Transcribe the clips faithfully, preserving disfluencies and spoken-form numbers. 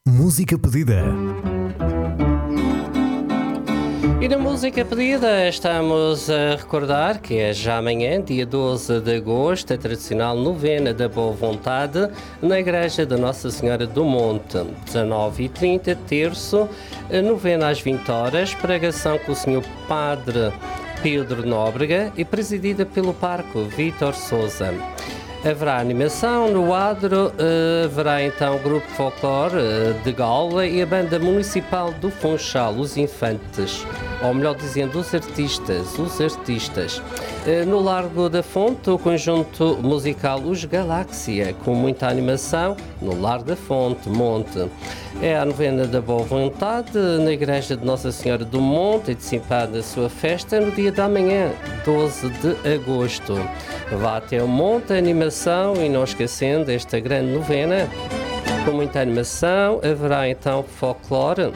Música Pedida. E na Música Pedida estamos a recordar que é já amanhã, dia doze de agosto, a tradicional novena da Boa Vontade na Igreja da Nossa Senhora do Monte. dezanove e trinta, terço, novena às vinte horas, pregação com o senhor Padre Pedro Nóbrega e presidida pelo Parco Vítor Sousa. Haverá animação no adro, uh, haverá então o grupo folclore uh, de Gaula e a banda municipal do Funchal, os Infantes, ou melhor dizendo, os artistas, os artistas. Uh, no Largo da Fonte, o conjunto musical Os Galáxia, com muita animação, no Largo da Fonte, Monte. É a novena da Boa Vontade, na Igreja de Nossa Senhora do Monte, antecipada a sua festa no dia da manhã, doze de agosto. Vá até o Monte, animação, e não esquecendo esta grande novena, com muita animação. Haverá então folclore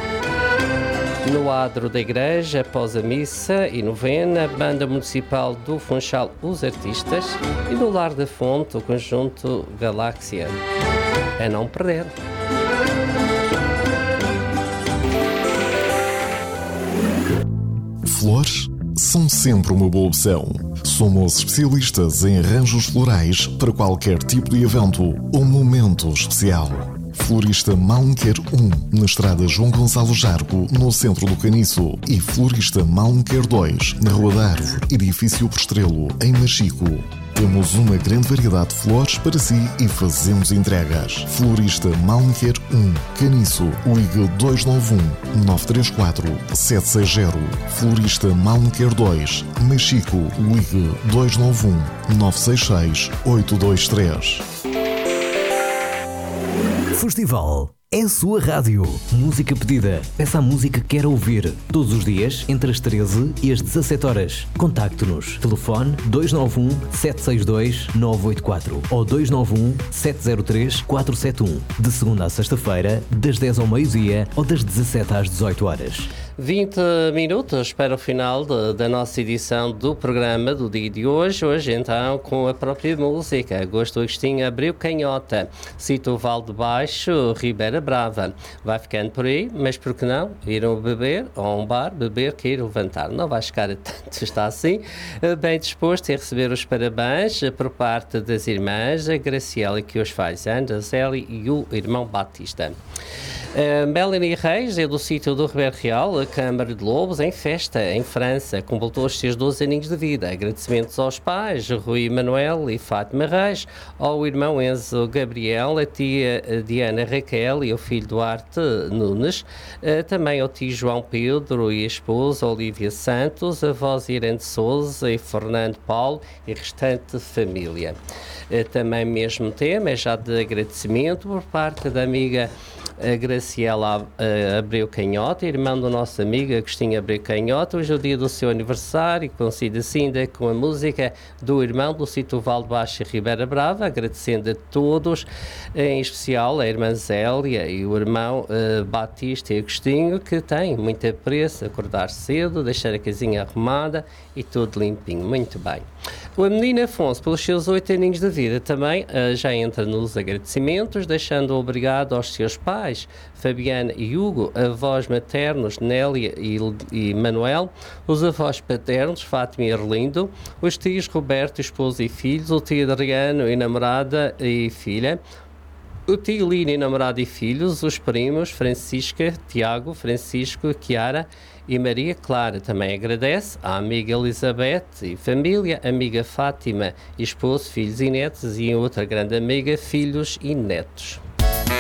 no adro da igreja, após a missa e novena, banda municipal do Funchal, os artistas, e no Lar da Fonte, o conjunto Galáxia. É não perder. Flores são sempre uma boa opção. Somos especialistas em arranjos florais para qualquer tipo de evento ou momento especial. Florista Malmequer um, na estrada João Gonçalo Jargo, no centro do Caniço, e Florista Malmequer dois, na Rua da Árvore, edifício Postrelo, em Machico. Temos uma grande variedade de flores para si e fazemos entregas. Florista Malmequer um, Caniço, ligue dois nove um, nove três quatro, sete seis zero. Florista Malmequer dois, Machico, ligue dois nove um, nove seis seis, oito dois três. Festival é a sua rádio. Música Pedida. Peça a música que quer ouvir. Todos os dias, entre as treze e as dezassete horas. Contacte-nos. Telefone dois nove um, sete seis dois, nove oito quatro ou dois nove um, sete zero três, quatro sete um. De segunda a sexta-feira, das dez ao meio-dia ou das dezassete às dezoito horas. vinte minutos para o final de, da nossa edição do programa do dia de hoje. Hoje, então, com a própria música. Agosto Agostinho Abreu Canhota. Cito o Val de Baixo, Ribeira Brava. Vai ficando por aí, mas por que não? Ir a um beber, ou a um bar, beber, que ir levantar. Não vai chegar a tanto, está assim. Bem disposto a receber os parabéns por parte das irmãs, a Graciela, que hoje faz anos, a Zélia e o irmão Batista. Uh, Melanie Reis é do sítio do Ribeiro Real, a Câmara de Lobos, em festa, em França, completou os seus doze aninhos de vida. Agradecimentos aos pais, Rui Manuel e Fátima Reis, ao irmão Enzo Gabriel, a tia Diana Raquel e ao filho Duarte Nunes, uh, também ao tio João Pedro e a esposa Olívia Santos, a avós Irene Souza e Fernando Paulo e restante família. Uh, também mesmo tema, é já de agradecimento por parte da amiga a Graciela Abreu Canhota, irmã do nosso amigo Agostinho Abreu Canhota. Hoje é o dia do seu aniversário, coincide assim com a música do irmão do sítio Val de Baixo e Ribeira Brava, agradecendo a todos, em especial a irmã Zélia e o irmão uh, Batista e Agostinho, que têm muita pressa, acordar cedo, deixar a casinha arrumada e tudo limpinho, muito bem. O menino Afonso, pelos seus oito aninhos de vida, também uh, já entra nos agradecimentos, deixando obrigado aos seus pais, Fabiana e Hugo, avós maternos, Nélia e, e Manuel, os avós paternos, Fátima e Arlindo, os tios Roberto, esposo e filhos, o tio Adriano e namorada e filha, o tio Lino e namorada e filhos, os primos Francisca, Tiago, Francisco, Chiara e Maria Clara. Também agradece à amiga Elizabeth e família, amiga Fátima, esposo, filhos e netos, e outra grande amiga, filhos e netos.